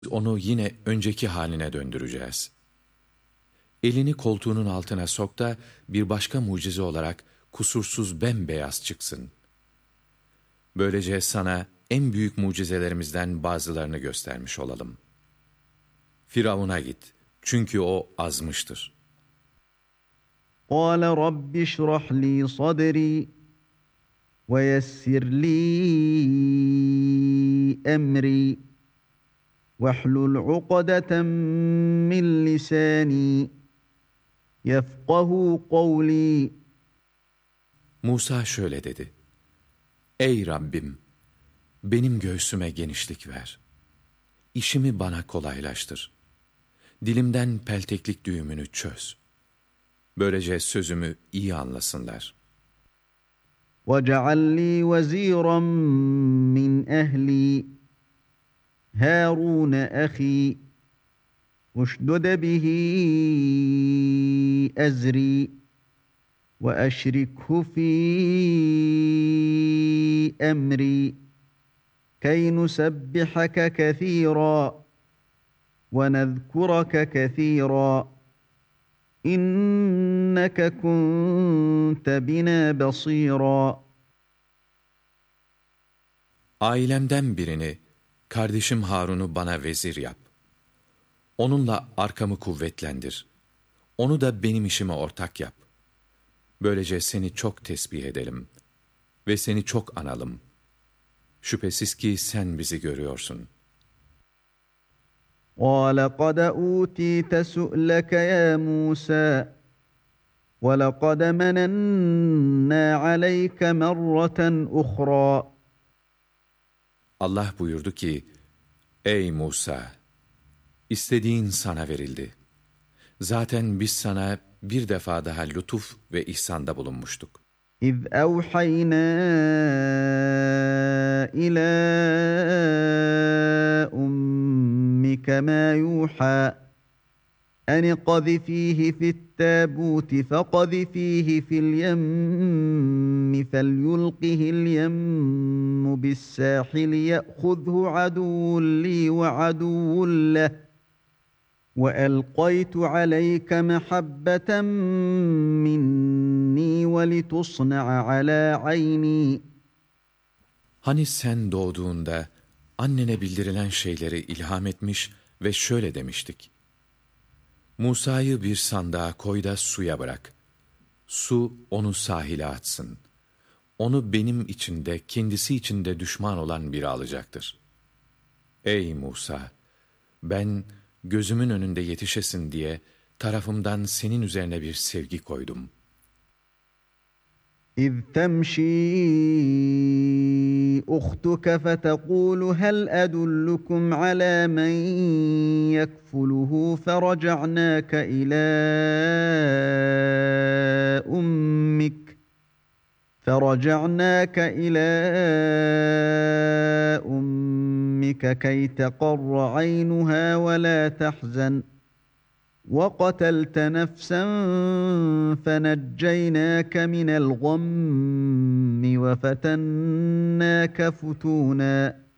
Onu yine önceki haline döndüreceğiz. Elini koltuğunun altına sok da bir başka mucize olarak kusursuz bembeyaz çıksın. Böylece sana en büyük mucizelerimizden bazılarını göstermiş olalım. Firavun'a git, çünkü o azmıştır. قال رب اشرح لي صدري ويسر لي أمري واحلل عقدة من لساني يفقه قولي. Musa şöyle dedi: Ey Rabbim! Benim göğsüme genişlik ver. İşimi bana kolaylaştır. Dilimden pelteklik düğümünü çöz. Böylece sözümü iyi anlasınlar. وَاجْعَل لِّي وَزِيرًا مِّنْ أَهْلِي هَارُونَ أَخِي اشْدُدْ بِهِ أَزْرِي وَأَشْرِكْهُ فِي أَمْرِي كَيْ نُسَبِّحَكَ كَثِيرًا وَنَذْكُرَكَ كَثِيرًا إِنَّكَ كُنتَ بِنَا بَصِيرًا. Ailemden birini, kardeşim Harun'u bana vezir yap. Onunla arkamı kuvvetlendir. Onu da benim işime ortak yap. Böylece seni çok tesbih edelim ve seni çok analım. Şüphesiz ki sen bizi görüyorsun. قَالَ قَدْ أُوتِيتَ سُؤْلَكَ يَا مُوسَى وَلَقَدْ مَنَنَّا عَلَيْكَ مَرَّةً أُخْرَى. Allah buyurdu ki, Ey Musa! İstediğin sana verildi. Zaten biz sana bir defa daha lütuf ve ihsanda bulunmuştuk. إِذْ أَوْحَيْنَا إِلَى أُمِّكَ مَا يُوحَىٰ أَنِ اقْذِفِيهِ فِي التَّابُوتِ فَاقْذِفِيهِ فِي الْيَمِّ فَلْيُلْقِهِ الْيَمُّ بِالسَّاحِلِ يَأْخُذْهُ عَدُوٌّ لِّي وَعَدُوٌّ لَّهُ وَأَلْقَيْتُ عَلَيْكَ مَحَبَّةً مِّنِّي وَلِتُصْنَعَ عَلَىٰ عَيْنِي. Hani sen doğduğunda annene bildirilen şeyleri ilham etmiş ve şöyle demiştik: Musa'yı bir sandığa koy da suya bırak. Su onu sahile atsın. Onu benim içinde, kendisi içinde düşman olan biri alacaktır. Ey Musa! Ben gözümün önünde yetişesin diye tarafımdan senin üzerine bir sevgi koydum. إِذْ تَمْشِي أُخْتُكَ فَتَقُولُ هَلْ أَدُلُّكُمْ عَلَىٰ مَنْ يَكْفُلُهُ فرجعناك إلى أمك كي تقر عينها ولا تحزن وقتلت نفسا فنجيناك من الغم وفتناك فتونا